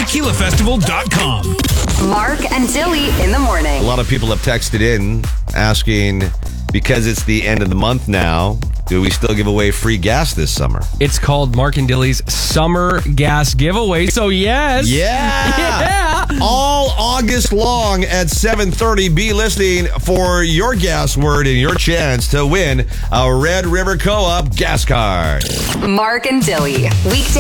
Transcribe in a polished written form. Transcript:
TequilaFestival.com. Mark and Dilly in the morning. A lot of people have texted in asking, because it's the end of the month now, do we still give away free gas this summer? It's called Mark and Dilly's Summer Gas Giveaway. So, yes. Yeah. All August long at 7:30, be listening for your gas word and your chance to win a Red River Co-op gas card. Mark and Dilly. Weekday